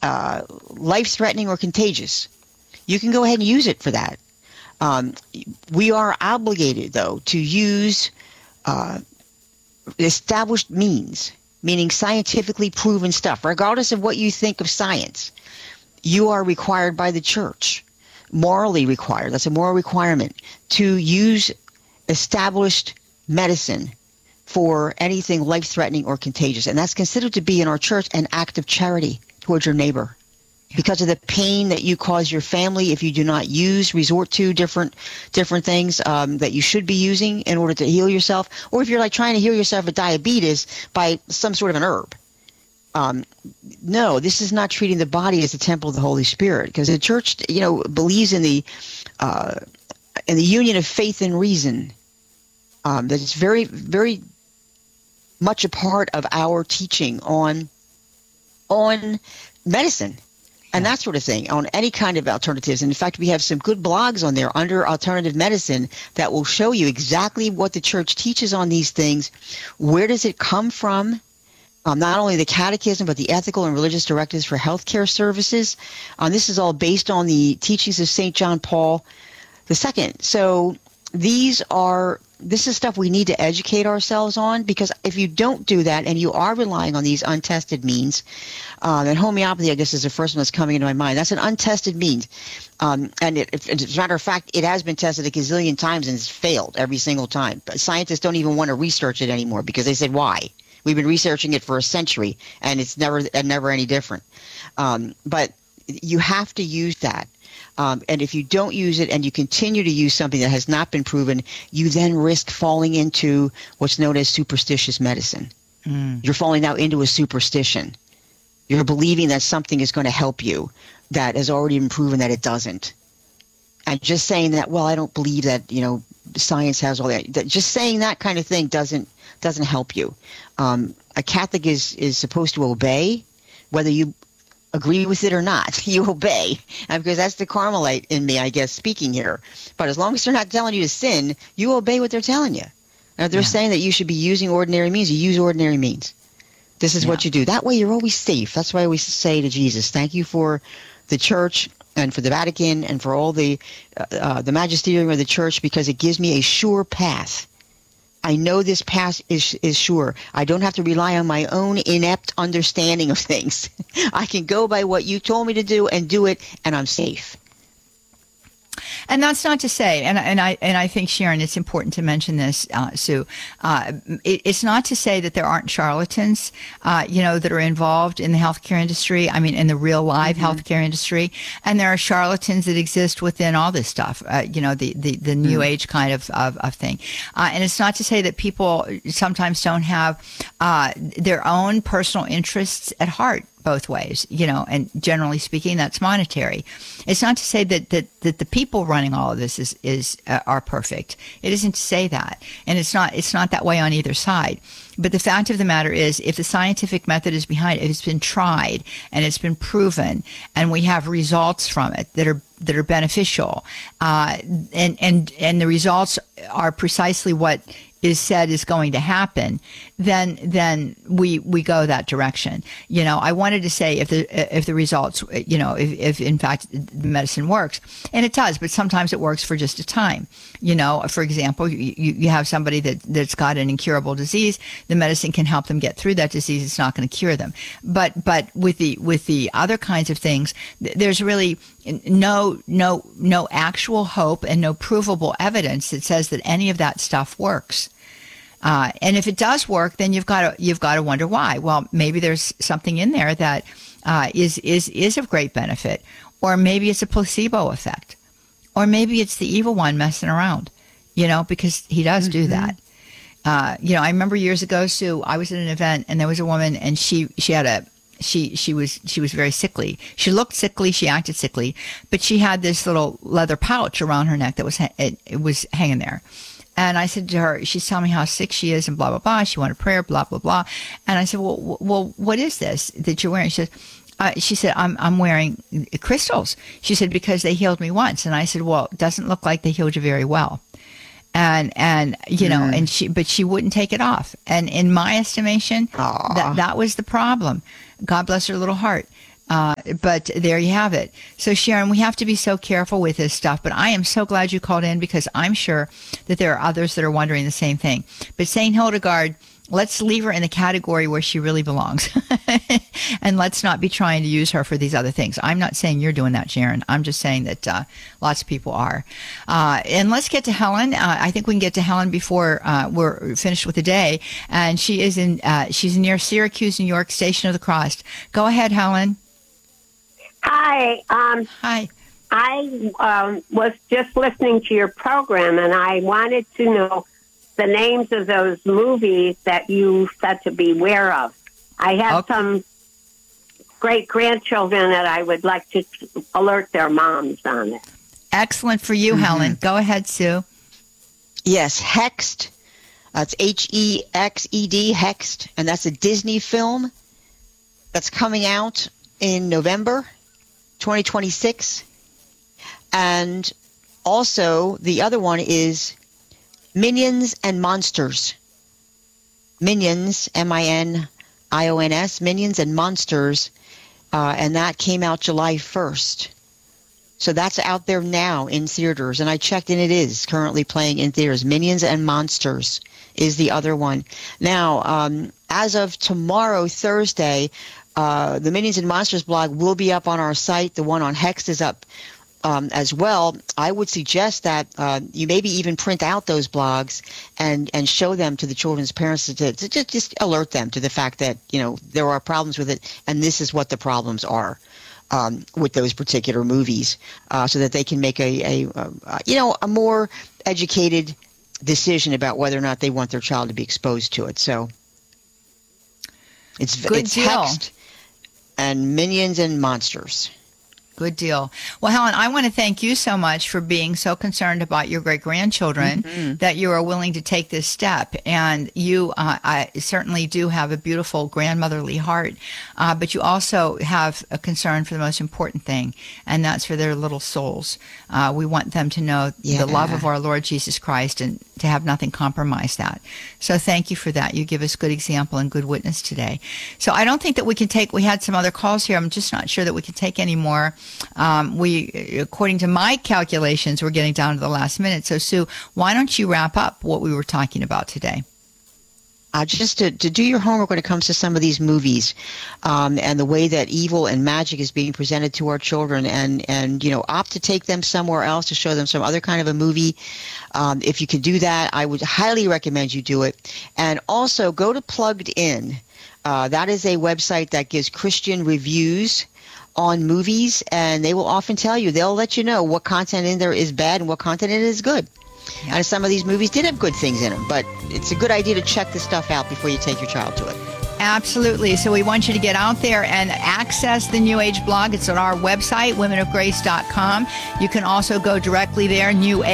life-threatening or contagious, you can go ahead and use it for that. We are obligated, though, to use established means, meaning scientifically proven stuff. Regardless of what you think of science, you are required by the church, morally required, that's a moral requirement, to use established medicine for anything life-threatening or contagious. And that's considered to be in our church an act of charity towards your neighbor. Because of the pain that you cause your family if you do not resort to different things that you should be using in order to heal yourself, or if you're like trying to heal yourself of diabetes by some sort of an herb. No, this is not treating the body as the temple of the Holy Spirit, because the church, believes in the union of faith and reason. That is very, very much a part of our teaching on medicine. And that sort of thing, on any kind of alternatives. And in fact, we have some good blogs on there under alternative medicine that will show you exactly what the church teaches on these things. Where does it come from? Not only the catechism, but the ethical and religious directives for healthcare services. This is all based on the teachings of St. John Paul II. So this is stuff we need to educate ourselves on, because if you don't do that and you are relying on these untested means, and homeopathy, I guess, is the first one that's coming into my mind. That's an untested means. And as a matter of fact, it has been tested a gazillion times and it's failed every single time. But scientists don't even want to research it anymore because they said, why? We've been researching it for a century and it's never any different. But you have to use that. And if you don't use it and you continue to use something that has not been proven, you then risk falling into what's known as superstitious medicine. You're falling now into a superstition. You're believing that something is going to help you that has already been proven that it doesn't. And just saying that, well, I don't believe that, science has all that. Just saying that kind of thing doesn't help you. A Catholic is supposed to obey, whether you agree with it or not. You obey, because that's the Carmelite in me, I guess, speaking here. But as long as they're not telling you to sin, you obey what they're telling you. And if they're saying that you should be using ordinary means, you use ordinary means. This is what you do. That way you're always safe. That's why I always say to Jesus, thank you for the church and for the Vatican and for all the magisterium of the church, because it gives me a sure path. I know this path is sure. I don't have to rely on my own inept understanding of things. I can go by what you told me to do and do it, and I'm safe. And that's not to say, and I think, Sharon, it's important to mention this, Sue. It's not to say that there aren't charlatans, that are involved in the healthcare industry. I mean, in the real live healthcare industry, and there are charlatans that exist within all this stuff. The new age kind of thing. And it's not to say that people sometimes don't have their own personal interests at heart both ways, and generally speaking, that's monetary. It's not to say that the people running all of this are perfect. It isn't to say that, and it's not that way on either side. But the fact of the matter is, if the scientific method is behind it, it's been tried and it's been proven, and we have results from it that are beneficial, and the results are precisely what is said is going to happen, then we go that direction. I wanted to say if the results, if in fact the medicine works, and it does, but sometimes it works for just a time. For example, you have somebody that's got an incurable disease. The medicine can help them get through that disease. It's not going to cure them. But with the other kinds of things, there's really no actual hope and no provable evidence that says that any of that stuff works. And if it does work, then you've got to wonder why. Well, maybe there's something in there that is of great benefit, or maybe it's a placebo effect, or maybe it's the evil one messing around, because he does do that. I remember years ago, Sue, I was at an event and there was a woman, and she was very sickly. She looked sickly. She acted sickly, but she had this little leather pouch around her neck that was hanging there. And I said to her, she's telling me how sick she is and blah, blah, blah. She wanted prayer, blah, blah, blah. And I said, well, what is this that you're wearing? She said, I'm wearing crystals. She said, because they healed me once. And I said, well, it doesn't look like they healed you very well. And she wouldn't take it off. And in my estimation, that was the problem. God bless her little heart. But there you have it. So Sharon, we have to be so careful with this stuff, but I am so glad you called in because I'm sure that there are others that are wondering the same thing. But St. Hildegard, let's leave her in the category where she really belongs. And let's not be trying to use her for these other things. I'm not saying you're doing that, Sharon. I'm just saying that lots of people are. And let's get to Helen. I think we can get to Helen before we're finished with the day. And she is she's near Syracuse, New York, Station of the Cross. Go ahead, Helen. Hi. Hi. I was just listening to your program, and I wanted to know the names of those movies that you said to beware of. I have some great-grandchildren that I would like to alert their moms on it. Excellent for you, Helen. Go ahead, Sue. Yes, Hexed. It's Hexed, Hexed, and that's a Disney film that's coming out in November 2026. And also, the other one is Minions and Monsters. Minions, M-I-N-I-O-N-S, Minions and Monsters, and that came out July 1st. So that's out there now in theaters, and I checked, and it is currently playing in theaters. Minions and Monsters is the other one. Now, as of tomorrow, Thursday, the Minions and Monsters blog will be up on our site. The one on Hex is up as well. I would suggest that you maybe even print out those blogs and show them to the children's parents to just alert them to the fact that, you know, there are problems with it, and this is what the problems are with those particular movies, so that they can make a more educated decision about whether or not they want their child to be exposed to it. So it's Hexed and Minions and Monsters. Good deal. Well, Helen, I want to thank you so much for being so concerned about your great-grandchildren that you are willing to take this step. And you I certainly do have a beautiful grandmotherly heart, but you also have a concern for the most important thing, and that's for their little souls. We want them to know the love of our Lord Jesus Christ and to have nothing compromise that. So thank you for that. You give us good example and good witness today. So I don't think that we had some other calls here. I'm just not sure that we can take any more. According to my calculations, we're getting down to the last minute. So, Sue, why don't you wrap up what we were talking about today? Just to do your homework when it comes to some of these movies, and the way that evil and magic is being presented to our children, and opt to take them somewhere else to show them some other kind of a movie. If you can do that, I would highly recommend you do it. And also go to Plugged In. That is a website that gives Christian reviews on movies, and they will often tell you, they'll let you know what content in there is bad and what content in it is good. Yeah. And some of these movies did have good things in them, but it's a good idea to check this stuff out before you take your child to it. Absolutely. So we want you to get out there and access the New Age blog. It's on our website, womenofgrace.com. You can also go directly there,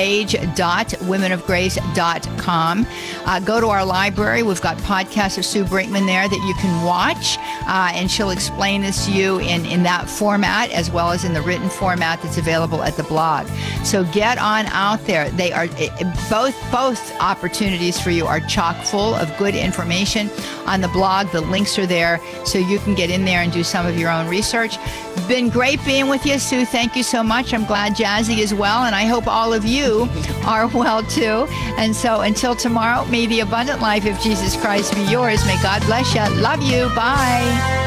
newage.womenofgrace.com. Go to our library. We've got podcasts of Sue Brinkman there that you can watch, and she'll explain this to you in that format as well as in the written format that's available at the blog. So get on out there. They are both opportunities for you are chock full of good information on the blog. The links are there so you can get in there and do some of your own research. Been great being with you, Sue. Thank you so much. I'm glad Jazzy is well, and I hope all of you are well too. And so until tomorrow, may the abundant life of Jesus Christ be yours. May God bless you. Love you. Bye.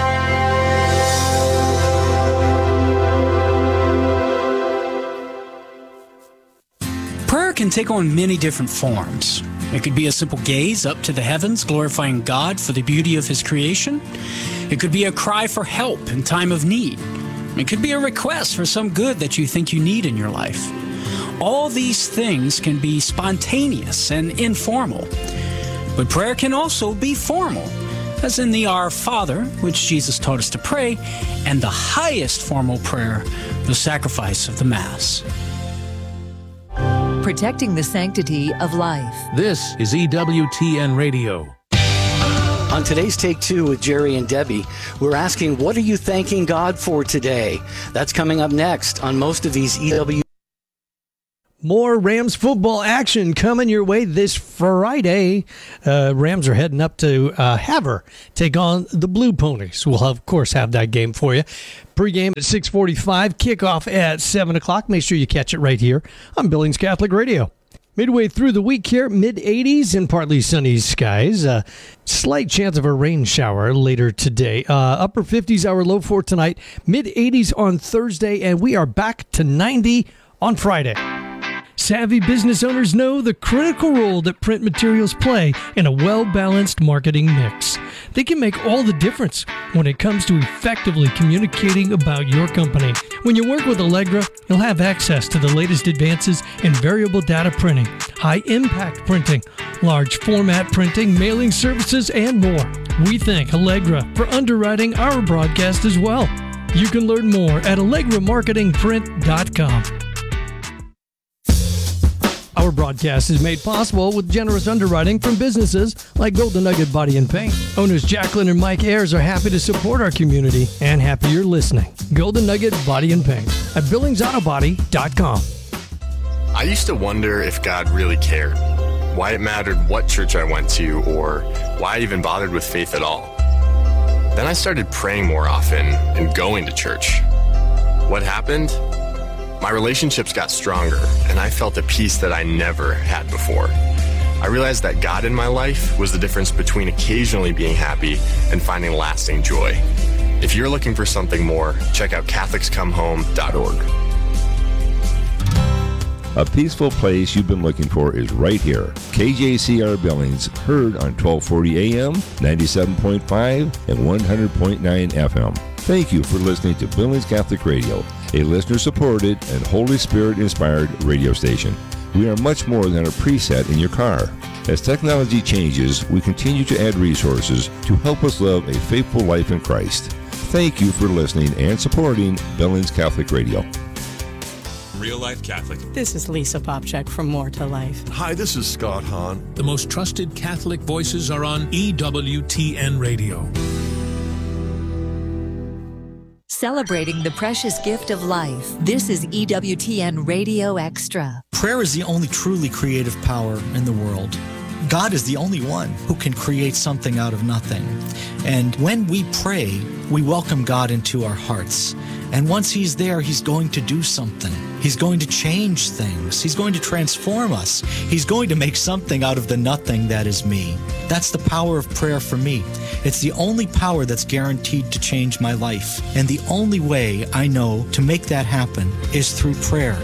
Prayer can take on many different forms. It could be a simple gaze up to the heavens, glorifying God for the beauty of His creation. It could be a cry for help in time of need. It could be a request for some good that you think you need in your life. All these things can be spontaneous and informal. But prayer can also be formal, as in the Our Father, which Jesus taught us to pray, and the highest formal prayer, the sacrifice of the Mass. Protecting the sanctity of life. This is EWTN Radio. On today's Take Two with Jerry and Debbie, we're asking, what are you thanking God for today? That's coming up next on most of these EW. More Rams football action coming your way this Friday. Rams are heading up to Havre, take on the Blue Ponies. We'll, of course, have that game for you. Pre-game at 6:45, kickoff at 7 o'clock. Make sure you catch it right here on Billings Catholic Radio. Midway through the week here, mid-80s and partly sunny skies. Slight chance of a rain shower later today. Upper 50s, our low for tonight. Mid-80s on Thursday, and we are back to 90 on Friday. Savvy business owners know the critical role that print materials play in a well-balanced marketing mix. They can make all the difference when it comes to effectively communicating about your company. When you work with Allegra, you'll have access to the latest advances in variable data printing, high-impact printing, large format printing, mailing services, and more. We thank Allegra for underwriting our broadcast as well. You can learn more at allegramarketingprint.com. Our broadcast is made possible with generous underwriting from businesses like Golden Nugget Body and Paint. Owners Jacqueline and Mike Ayers are happy to support our community and happy you're listening. Golden Nugget Body and Paint at BillingsAutoBody.com. I used to wonder if God really cared, why it mattered what church I went to, or why I even bothered with faith at all. Then I started praying more often and going to church. What happened? My relationships got stronger, and I felt a peace that I never had before. I realized that God in my life was the difference between occasionally being happy and finding lasting joy. If you're looking for something more, check out CatholicsComeHome.org. A peaceful place you've been looking for is right here. KJCR Billings, heard on 1240 AM, 97.5, and 100.9 FM. Thank you for listening to Billings Catholic Radio, a listener-supported and Holy Spirit-inspired radio station. We are much more than a preset in your car. As technology changes, we continue to add resources to help us live a faithful life in Christ. Thank you for listening and supporting Billings Catholic Radio. Real Life Catholic. This is Lisa Popchak from More to Life. Hi, this is Scott Hahn. The most trusted Catholic voices are on EWTN Radio. Celebrating the precious gift of life. This is EWTN Radio Extra. Prayer is the only truly creative power in the world. God is the only one who can create something out of nothing. And when we pray, we welcome God into our hearts. And once He's there, He's going to do something. He's going to change things. He's going to transform us. He's going to make something out of the nothing that is me. That's the power of prayer for me. It's the only power that's guaranteed to change my life. And the only way I know to make that happen is through prayer.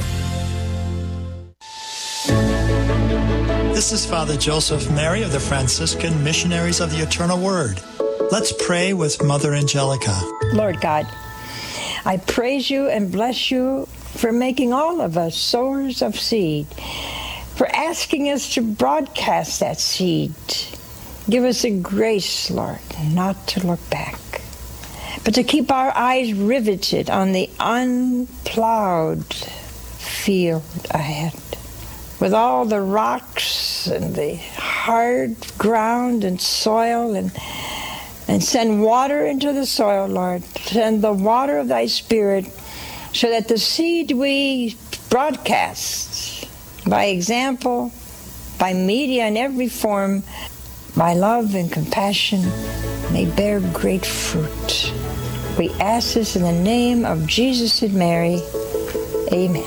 This is Father Joseph Mary of the Franciscan Missionaries of the Eternal Word. Let's pray with Mother Angelica. Lord God, I praise you and bless you for making all of us sowers of seed, for asking us to broadcast that seed. Give us a grace, Lord, not to look back, but to keep our eyes riveted on the unplowed field ahead, with all the rocks and the hard ground and soil, and send water into the soil, Lord. Send the water of thy Spirit so that the seed we broadcast by example, by media in every form, by love and compassion, may bear great fruit. We ask this in the name of Jesus and Mary. Amen.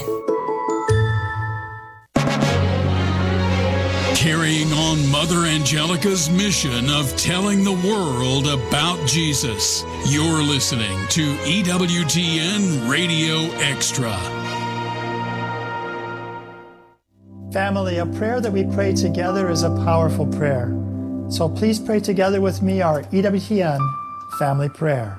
Carrying on Mother Angelica's mission of telling the world about Jesus. You're listening to EWTN Radio Extra. Family, a prayer that we pray together is a powerful prayer. So please pray together with me our EWTN family prayer.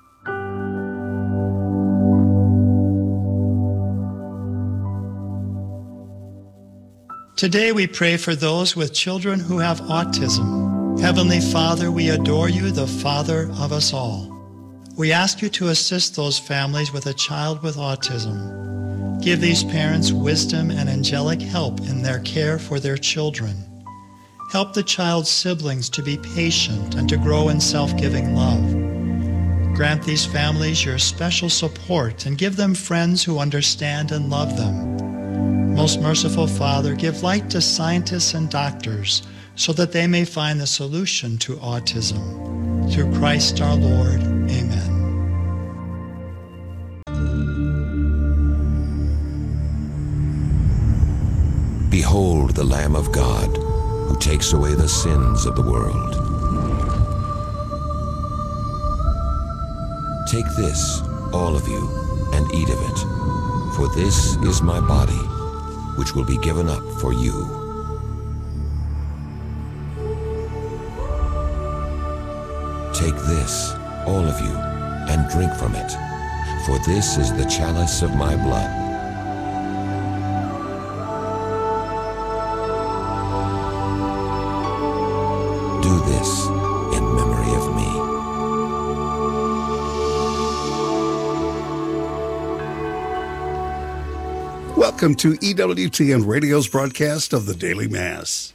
Today we pray for those with children who have autism. Heavenly Father, we adore you, the Father of us all. We ask you to assist those families with a child with autism. Give these parents wisdom and angelic help in their care for their children. Help the child's siblings to be patient and to grow in self-giving love. Grant these families your special support and give them friends who understand and love them. Most merciful Father, give light to scientists and doctors so that they may find the solution to autism. Through Christ our Lord. Amen. Behold the Lamb of God, who takes away the sins of the world. Take this, all of you, and eat of it, for this is my body, which will be given up for you. Take this, all of you, and drink from it, for this is the chalice of my blood. Do this in memory of me. Welcome to EWTN Radio's broadcast of the Daily Mass.